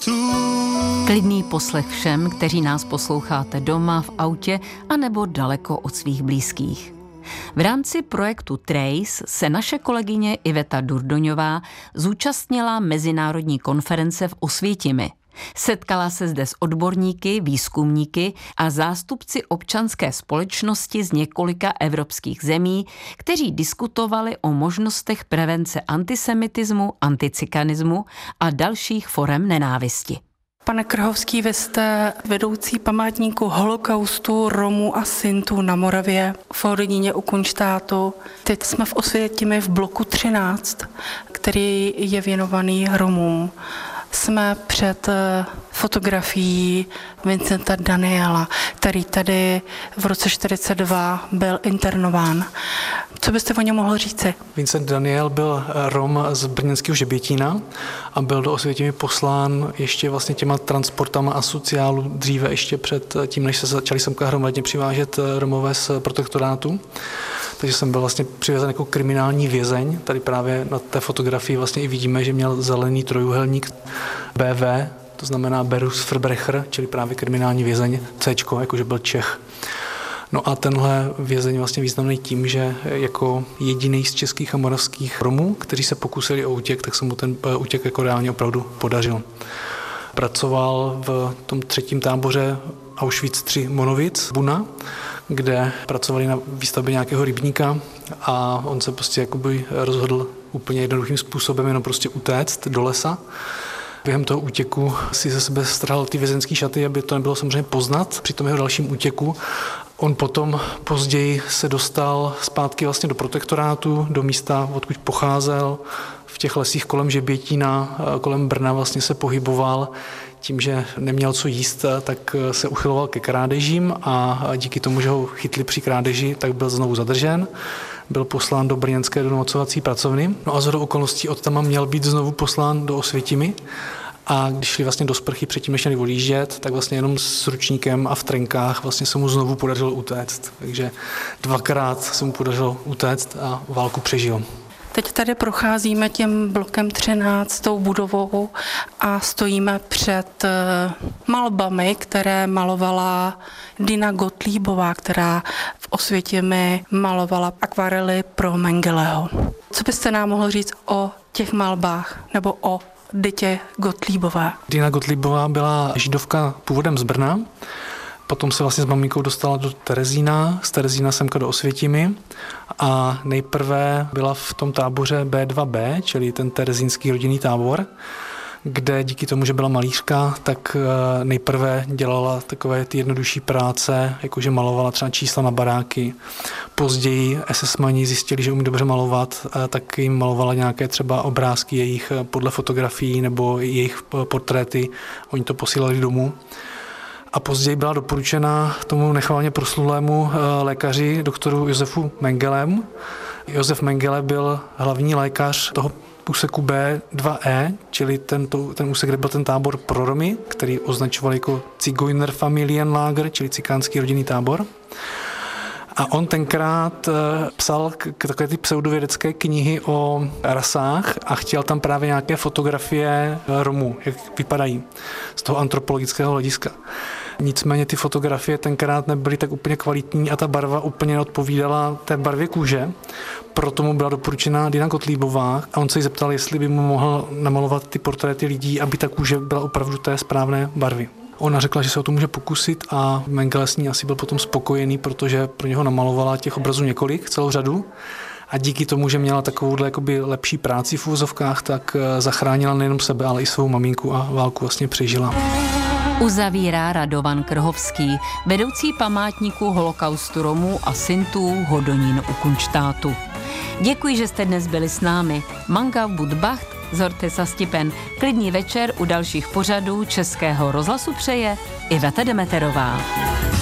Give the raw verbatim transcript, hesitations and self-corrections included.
Klidný poslech všem, kteří nás posloucháte doma, v autě a nebo daleko od svých blízkých. V rámci projektu Trace se naše kolegyně Iveta Durdoňová zúčastnila mezinárodní konference v Osvětimi. Setkala se zde s odborníky, výzkumníky a zástupci občanské společnosti z několika evropských zemí, kteří diskutovali o možnostech prevence antisemitismu, anticikanismu a dalších forem nenávisti. Pane Krhovský, vy jste vedoucí památníku holokaustu Romů a Sintů na Moravě v Hodoníně u Kunštátu. Teď jsme v Osvětimi v bloku třináct, který je věnovaný Romům. Jsme před fotografií Vincenta Daniela, který tady v roce čtyřicet dva byl internován. Co byste o něm mohl říci? Vincent Daniel byl Rom z brněnského Žebětína a byl do Osvětimi poslán ještě vlastně těma transportama a sociálu dříve ještě před tím, než se začali semka hromadně přivážet Romové z protektorátu. Takže jsem byl vlastně přivezen jako kriminální vězeň. Tady právě na té fotografii vlastně i vidíme, že měl zelený trojúhelník bé vé, to znamená Berufsverbrecher, čili právě kriminální vězeň, Cčko, jakože byl Čech. No a tenhle vězeň vlastně významný tím, že jako jediný z českých a moravských Romů, kteří se pokusili o útěk, tak se mu ten útěk jako reálně opravdu podařil. Pracoval v tom třetím táboře Auschwitz tři Monovic, Buna, kde pracovali na výstavbě nějakého rybníka a on se prostě jakoby rozhodl úplně jednoduchým způsobem jenom prostě utéct do lesa. Během toho útěku si ze sebe strhal ty vězenské šaty, aby to nebylo samozřejmě poznat při tom jeho dalším útěku. On potom později se dostal zpátky vlastně do protektorátu, do místa, odkud pocházel. V těch lesích kolem Žebětína, kolem Brna vlastně se pohyboval. Tím, že neměl co jíst, tak se uchyloval ke krádežím a díky tomu, že ho chytli při krádeži, tak byl znovu zadržen. Byl poslán do brněnské donocovací pracovny. No a shodou okolností od tam měl být znovu poslán do Osvětimi. A když šli vlastně do sprchy předtím, než měli odjíždět, tak vlastně jenom s ručníkem a v trenkách vlastně se mu znovu podařilo utéct. Takže dvakrát se mu podařilo utéct a válku přežil. Teď tady procházíme tím blokem třináct, tou budovou a stojíme před malbami, které malovala Dina Gottliebová, která v Osvětimi malovala akvarely pro Mengeleho. Co byste nám mohl říct o těch malbách nebo o Ditě Gottliebové? Dina Gottliebová byla židovka původem z Brna. Potom se vlastně s maminkou dostala do Terezína, z Terezína semka do Osvětimi a nejprve byla v tom táboře bé dva bé, čili ten terezínský rodinný tábor, kde díky tomu, že byla malířka, tak nejprve dělala takové ty jednodušší práce, jakože malovala třeba čísla na baráky. Později esesmani zjistili, že umí dobře malovat, tak jim malovala nějaké třeba obrázky jejich podle fotografií nebo jejich portréty. Oni to posílali domů. A později byla doporučena tomu nechvalně proslulému lékaři doktoru Josefu Mengelemu. Josef Mengele byl hlavní lékař toho úseku bé dva é, čili ten, to, ten úsek, kde byl ten tábor pro Romy, který označoval jako Zigeunerfamilienlager, čili cikánský rodinný tábor. A on tenkrát psal k takové ty pseudovědecké knihy o rasách a chtěl tam právě nějaké fotografie Romů, jak vypadají z toho antropologického hlediska. Nicméně ty fotografie tenkrát nebyly tak úplně kvalitní a ta barva úplně neodpovídala té barvě kůže. Proto mu byla doporučena Dina Gottliebová a on se jí zeptal, jestli by mu mohl namalovat ty portréty lidí, aby ta kůže byla opravdu té správné barvy. Ona řekla, že se o to může pokusit a Mengele s ní asi byl potom spokojený, protože pro něho namalovala těch obrazů několik, celou řadu. A díky tomu, že měla takovouhle jakoby lepší práci v uvozovkách, tak zachránila nejenom sebe, ale i svou maminku a válku vlastně přežila. Uzavírá Radovan Krhovský, vedoucí památníku holokaustu Romů a Sintů Hodonín u Kunštátu. Děkuji, že jste dnes byli s námi. Manga Budbacht, Zorte Sastipen. Klidný večer u dalších pořadů Českého rozhlasu přeje Iveta Demeterová.